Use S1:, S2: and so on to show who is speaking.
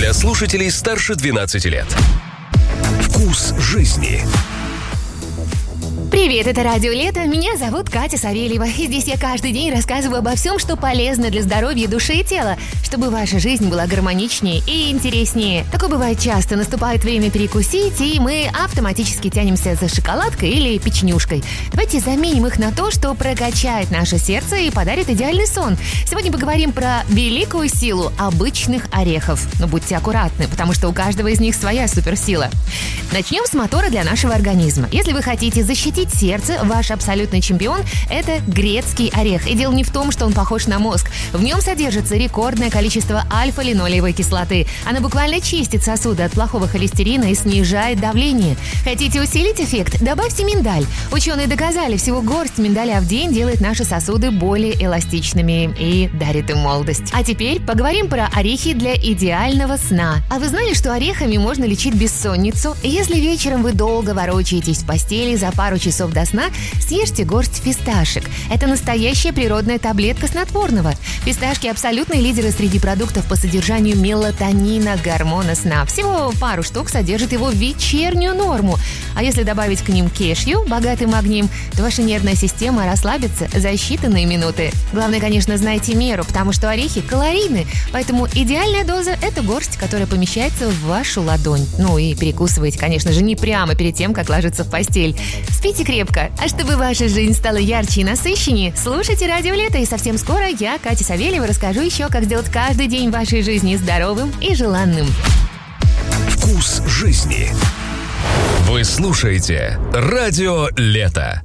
S1: Для слушателей старше 12 лет. Вкус жизни.
S2: Привет, это Радио Лето. Меня зовут Катя Савельева. И здесь я каждый день рассказываю обо всем, что полезно для здоровья души и тела, чтобы ваша жизнь была гармоничнее и интереснее. Такое бывает часто. Наступает время перекусить, и мы автоматически тянемся за шоколадкой или печенюшкой. Давайте заменим их на то, что прокачает наше сердце и подарит идеальный сон. Сегодня поговорим про великую силу обычных орехов. Но будьте аккуратны, потому что у каждого из них своя суперсила. Начнем с мотора для нашего организма. Если вы хотите защитить сердце, ваш абсолютный чемпион – это грецкий орех. И дело не в том, что он похож на мозг. В нем содержится рекордное количество альфа-линолеевой кислоты. Она буквально чистит сосуды от плохого холестерина и снижает давление. Хотите усилить эффект? Добавьте миндаль. Ученые доказали, всего горсть миндаля в день делает наши сосуды более эластичными и дарит им молодость. А теперь поговорим про орехи для идеального сна. А вы знали, что орехами можно лечить бессонницу? Если вечером вы долго ворочаетесь в постели, за пару часов до сна съешьте горсть фисташек. Это настоящая природная таблетка снотворного. Фисташки – абсолютные лидеры среди продуктов по содержанию мелатонина, гормона сна. Всего пару штук содержит его в вечернюю норму. А если добавить к ним кешью, богатый магнием, то ваша нервная система расслабится за считанные минуты. Главное, конечно, знайте меру, потому что орехи калорийны. Поэтому идеальная доза – это горсть, которая помещается в вашу ладонь. Ну и перекусывайте, конечно же, не прямо перед тем, как ложиться в постель. Спите крепко. А чтобы ваша жизнь стала ярче и насыщеннее, слушайте Радио Лето, и совсем скоро я, Катя Савельева, расскажу еще, как сделать каждый день вашей жизни здоровым и желанным.
S1: Вкус жизни. Вы слушаете Радио Лето.